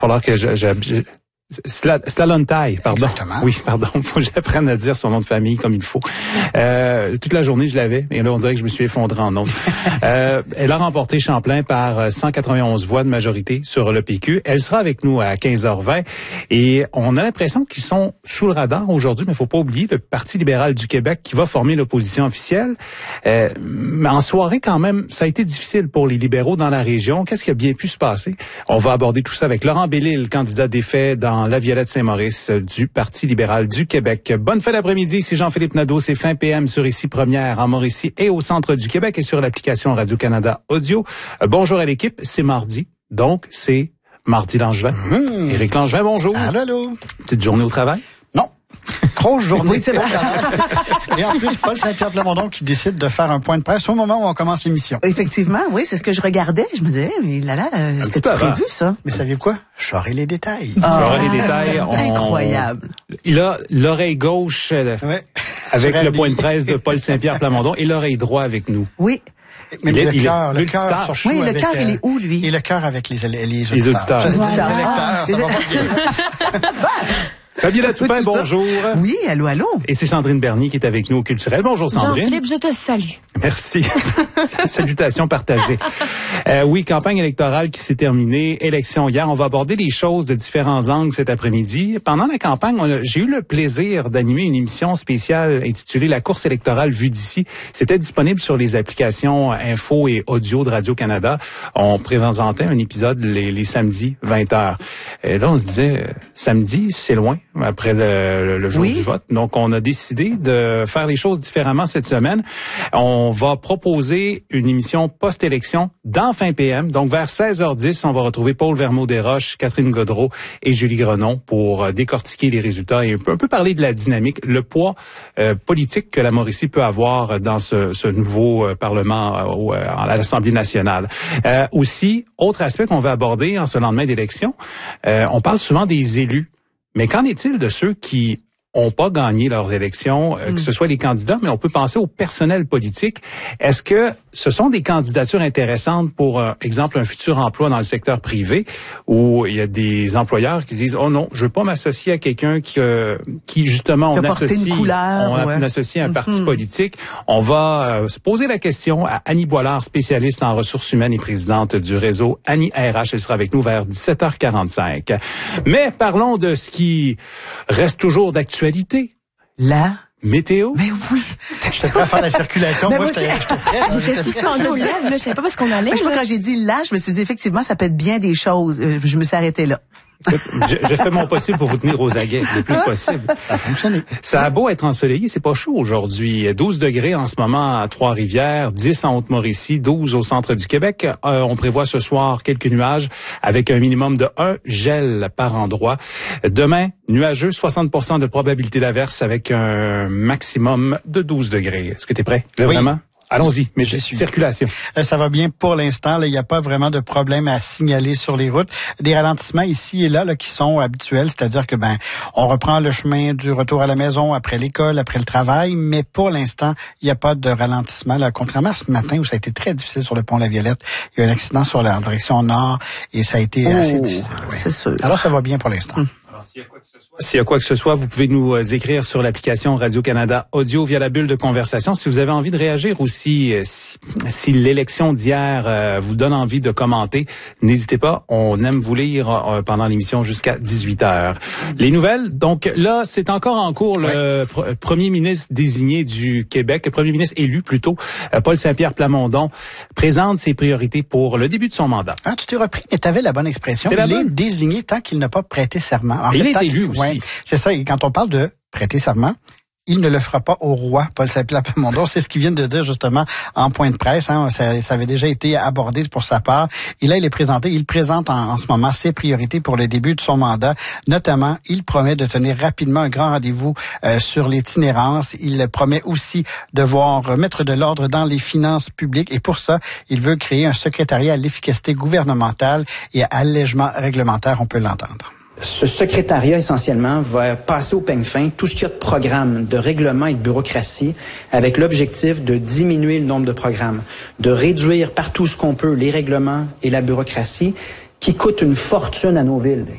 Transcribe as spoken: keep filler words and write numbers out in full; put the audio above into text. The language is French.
falloir que je... je, je Slalontaille, pardon. Exactement. Oui, pardon. Faut que j'apprenne à dire son nom de famille comme il faut. Euh, toute la journée, je l'avais, et là, on dirait que je me suis effondré en ondes. euh, elle a remporté Champlain par cent quatre-vingt-onze voix de majorité sur le P Q. Elle sera avec nous à quinze heures vingt, et on a l'impression qu'ils sont sous le radar aujourd'hui, mais il faut pas oublier le Parti libéral du Québec qui va former l'opposition officielle. Euh, mais en soirée, quand même, ça a été difficile pour les libéraux dans la région. Qu'est-ce qui a bien pu se passer? On va aborder tout ça avec Laurent Bellil, candidat défait dans La Violette Saint-Maurice du Parti libéral du Québec. Bonne fin d'après-midi, ici Jean-Philippe Nadeau, c'est fin P M sur Ici Première en Mauricie et au centre du Québec et sur l'application Radio-Canada Audio. Euh, bonjour à l'équipe, c'est mardi, donc c'est mardi Langevin. Mmh. Éric Langevin, bonjour. Allô, allô. Petite journée au travail? Non. Grosse journée. Oui, c'est vrai. Et en plus, Paul Saint-Pierre Plamondon qui décide de faire un point de presse au moment où on commence l'émission. Effectivement, oui, c'est ce que je regardais. Je me disais, mais là, là, euh, c'était prévu, ça? Mais saviez-vous quoi? J'aurai les détails. Ah, J'aurai les détails. On... Incroyable. Il a l'oreille gauche euh, ouais. avec Sur le L D. point de presse de Paul Saint-Pierre Plamondon et l'oreille droite avec nous. Oui. Mais il le est, cœur, il le cœur surtout. Oui, le avec, cœur, euh, il est où, lui? Et le cœur avec les, les, les auditeurs. Les auditeurs. Je dis Les les auditeurs. électeurs, ça Les- va pas bien. Fabiola Toupin, tout ça. bonjour. Oui, allô, allô. Et c'est Sandrine Bernier qui est avec nous au Culturel. Bonjour Sandrine. Jean-Philippe, je te salue. Merci. Salutations partagées. Euh, oui, campagne électorale qui s'est terminée, élection hier. On va aborder les choses de différents angles cet après-midi. Pendant la campagne, on a- j'ai eu le plaisir d'animer une émission spéciale intitulée La course électorale vue d'ici. C'était disponible sur les applications info et audio de Radio-Canada. On présentait un épisode les, les samedis, vingt heures. Et là, on se disait, euh, samedi, c'est loin, après le, le, le jour Oui. du vote. Donc, on a décidé de faire les choses différemment cette semaine. On va proposer une émission post-élection dans fin P M. Donc, vers seize heures dix, on va retrouver Paul Vermeau-Desroches, Catherine Gaudreault et Julie Grenon pour euh, décortiquer les résultats et un peu, un peu parler de la dynamique, le poids euh, politique que la Mauricie peut avoir dans ce, ce nouveau euh, Parlement euh, au- euh, à l'Assemblée nationale. Euh, aussi, autre aspect qu'on va aborder en ce lendemain d'élection, euh, on parle souvent des élus. Mais qu'en est-il de ceux qui ont pas gagné leurs élections, euh, Mm. que ce soit les candidats, mais on peut penser au personnel politique. Est-ce que ce sont des candidatures intéressantes pour, euh, exemple, un futur emploi dans le secteur privé, où il y a des employeurs qui disent « Oh non, je veux pas m'associer à quelqu'un qui, euh, qui justement, Qui on a porté associe, une couleur, on ouais. associe à un parti Mhm. politique. » On va euh, se poser la question à Annie Boilard, spécialiste en ressources humaines et présidente du réseau Annie R H. Elle sera avec nous vers dix-sept heures quarante-cinq. Mais parlons de ce qui reste toujours d'actualité. Là. Météo. Mais oui. J'étais prêt à faire la circulation. Mais Moi, moi j'étais aussi. j'étais prêt. J'étais J'étais suspendue prêt. Au lèvres, là, je savais pas parce qu'on allait. Mais je sais pas, là. quand j'ai dit là, je me suis dit, effectivement, ça peut être bien des choses. Euh, Je me suis arrêtée là. je, je fais mon possible pour vous tenir aux aguets le plus possible. Ça a fonctionné. Ça a beau être ensoleillé, c'est pas chaud aujourd'hui. douze degrés en ce moment à Trois-Rivières, dix en Haute-Mauricie, douze au centre du Québec. Euh, on prévoit ce soir quelques nuages avec un minimum de un gel par endroit. Demain, nuageux, soixante pour cent de probabilité d'averse avec un maximum de douze degrés. Est-ce que tu es prêt? Là, Oui. Vraiment? Allons-y, mais Je suis. circulation. Euh, Ça va bien pour l'instant. Là, il n'y a pas vraiment de problème à signaler sur les routes. Des ralentissements ici et là, là qui sont habituels, c'est-à-dire que ben on reprend le chemin du retour à la maison après l'école, après le travail, mais pour l'instant, il n'y a pas de ralentissement. Là, contrairement à ce matin où ça a été très difficile sur le pont La Violette, il y a eu un accident sur la en direction nord et ça a été Oh, assez difficile. oui. c'est sûr. Alors ça va bien pour l'instant. Alors, s'il y a quoi que ce soit, s'il y a quoi que ce soit, vous pouvez nous euh, écrire sur l'application Radio-Canada Audio via la bulle de conversation. Si vous avez envie de réagir aussi, euh, si, si l'élection d'hier euh, vous donne envie de commenter, n'hésitez pas. On aime vous lire euh, pendant l'émission jusqu'à dix-huit heures. Les nouvelles, donc là, c'est encore en cours le Ouais. pr- premier ministre désigné du Québec, le premier ministre élu plutôt, euh, Paul Saint-Pierre Plamondon, présente ses priorités pour le début de son mandat. Ah, tu t'es repris, mais tu avais la bonne expression. C'est la Il est bonne. désigné tant qu'il n'a pas prêté serment. En Et il est tant élu que- aussi. ouais, c'est ça. Et quand on parle de prêter serment, il ne le fera pas au roi, Paul Saint-Pierre Plamondon. C'est ce qu'il vient de dire justement en point de presse. Hein. Ça, ça avait déjà été abordé pour sa part. Et là, il est présenté. Il présente en, en ce moment ses priorités pour le début de son mandat. Notamment, il promet de tenir rapidement un grand rendez-vous euh, sur l'itinérance. Il promet aussi de voir mettre de l'ordre dans les finances publiques. Et pour ça, il veut créer un secrétariat à l'efficacité gouvernementale et à allègement réglementaire. On peut l'entendre. Ce secrétariat, essentiellement, va passer au peigne fin tout ce qu'il y a de programmes, de règlements et de bureaucratie, avec l'objectif de diminuer le nombre de programmes, de réduire partout ce qu'on peut les règlements et la bureaucratie, qui coûtent une fortune à nos villes.